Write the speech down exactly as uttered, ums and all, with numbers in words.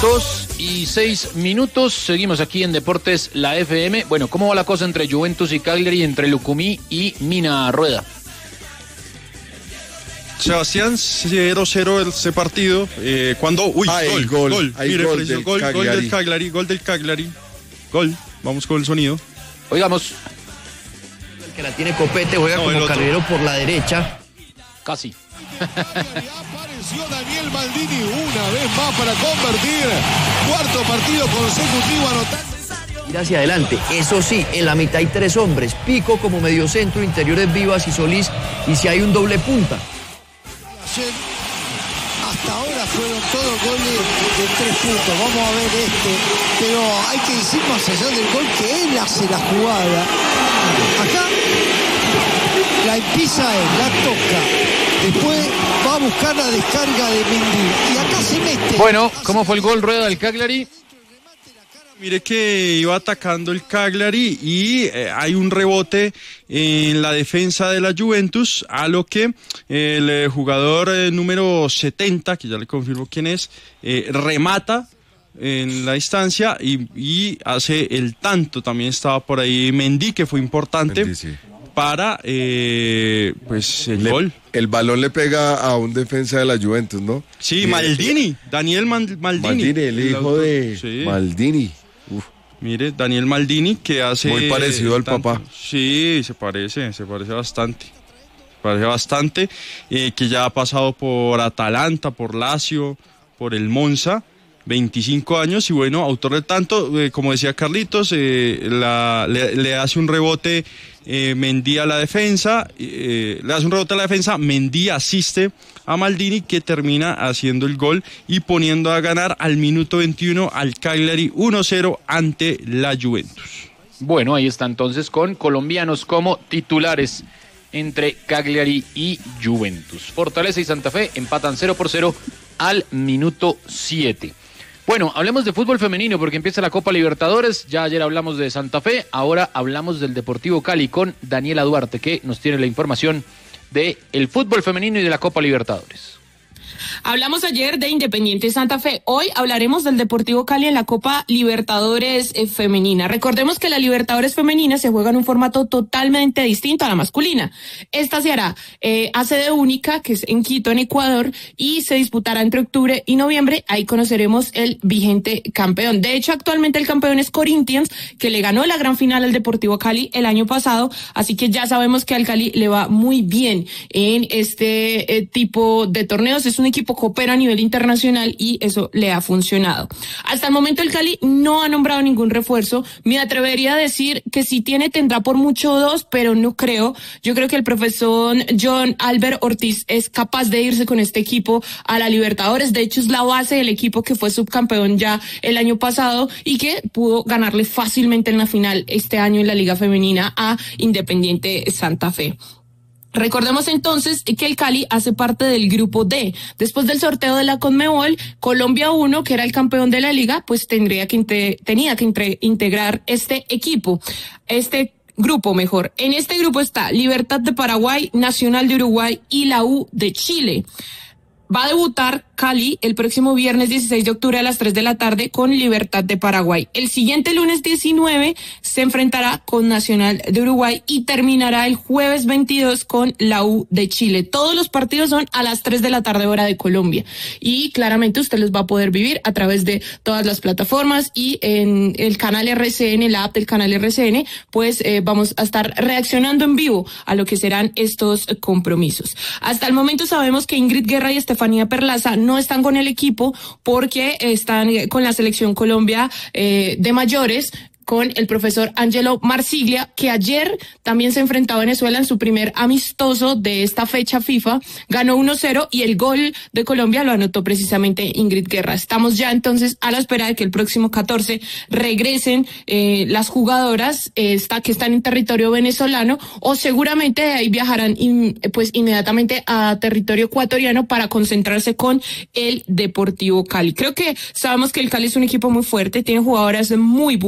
Dos y seis minutos, seguimos aquí en Deportes La F M. Bueno, ¿cómo va la cosa entre Juventus y Cagliari, entre Lucumí y Mina Rueda? Sebastián, cero cero ese partido. Eh, cuando. Uy, ah, gol, gol. Gol, Hay mire, gol, Fresio, del gol, gol Cagliari. del Cagliari. Gol del Cagliari. Gol. Vamos con el sonido. Oigamos. El que la tiene Copete juega No, como carrilero por la derecha. Casi. Apareció Daniel Maldini una vez más para convertir. Cuarto partido consecutivo anotando. Ir hacia adelante. Eso sí, en la mitad hay tres hombres. Pico como mediocentro, interiores Vivas y Solís. Y si hay un doble punta. Hasta ahora fueron todos goles de tres puntos. Vamos a ver este. Pero hay que decir más allá del gol que él hace la jugada. Acá la empieza él, la toca. Después va a buscar la descarga de Mendy. Y acá se mete. Bueno, ¿cómo fue el gol, Rueda, del Cagliari? Mire que iba atacando el Cagliari y eh, hay un rebote en la defensa de la Juventus, a lo que eh, el eh, jugador eh, número setenta, que ya le confirmo quién es, eh, remata en la distancia y, y hace el tanto. También estaba por ahí Mendy, que fue importante Mendy, sí. para eh, pues el Le, gol. El balón le pega a un defensa de la Juventus, ¿no? Sí, Eh, Maldini, Daniel Man- Maldini. Maldini, el hijo autor, de sí. Maldini. Uf. Mire, Daniel Maldini, que hace... Muy parecido al tanto. papá. Sí, se parece, se parece bastante. Se parece bastante, eh, que ya ha pasado por Atalanta, por Lazio, por el Monza, veinticinco años, y bueno, autor del tanto, eh, como decía Carlitos, eh, la, le, le hace un rebote eh, Mendy a la defensa, eh, le hace un rebote a la defensa, Mendy asiste a Maldini, que termina haciendo el gol y poniendo a ganar al minuto veintiuno al Cagliari uno cero ante la Juventus. Bueno, ahí está entonces con colombianos como titulares entre Cagliari y Juventus. Fortaleza y Santa Fe empatan cero por cero al minuto siete. Bueno, hablemos de fútbol femenino porque empieza la Copa Libertadores. Ya ayer hablamos de Santa Fe, ahora hablamos del Deportivo Cali con Daniela Duarte, que nos tiene la información de el fútbol femenino y de la Copa Libertadores. Hablamos ayer de Independiente Santa Fe. Hoy hablaremos del Deportivo Cali en la Copa Libertadores eh, femenina. Recordemos que la Libertadores femenina se juega en un formato totalmente distinto a la masculina. Esta se hará eh, a sede única, que es en Quito, en Ecuador, y se disputará entre octubre y noviembre. Ahí conoceremos el vigente campeón. De hecho, actualmente el campeón es Corinthians, que le ganó la gran final al Deportivo Cali el año pasado. Así que ya sabemos que al Cali le va muy bien en este eh, tipo de torneos. Es un equipo que opera a nivel internacional y eso le ha funcionado. Hasta el momento el Cali no ha nombrado ningún refuerzo. Me atrevería a decir que si tiene tendrá por mucho dos, pero no creo. Yo creo que el profesor John Albert Ortiz es capaz de irse con este equipo a la Libertadores. De hecho, es la base del equipo que fue subcampeón ya el año pasado y que pudo ganarle fácilmente en la final este año en la Liga Femenina a Independiente Santa Fe. Recordemos entonces que el Cali hace parte del grupo D. Después del sorteo de la Conmebol, Colombia uno, que era el campeón de la liga, pues tendría que inte- tenía que inte- integrar este equipo, este grupo mejor. En este grupo está Libertad de Paraguay, Nacional de Uruguay y la U de Chile. Va a debutar Cali el próximo viernes dieciséis de octubre a las tres de la tarde con Libertad de Paraguay. El siguiente lunes diecinueve se enfrentará con Nacional de Uruguay y terminará el jueves veintidós con la U de Chile. Todos los partidos son a las tres de la tarde hora de Colombia y claramente usted los va a poder vivir a través de todas las plataformas y en el canal R C N, la app del canal R C N, pues eh, vamos a estar reaccionando en vivo a lo que serán estos compromisos. Hasta el momento sabemos que Ingrid Guerra y Estefanía Perlaza no están con el equipo porque están con la selección Colombia eh, de mayores, con el profesor Angelo Marsiglia, que ayer también se enfrentó a Venezuela en su primer amistoso de esta fecha FIFA, ganó uno cero y el gol de Colombia lo anotó precisamente Ingrid Guerra. Estamos ya entonces a la espera de que el próximo catorce regresen eh, las jugadoras eh, esta, que están en territorio venezolano, o seguramente de ahí viajarán in, pues inmediatamente a territorio ecuatoriano para concentrarse con el Deportivo Cali. Creo que sabemos que el Cali es un equipo muy fuerte, tiene jugadoras muy buenas.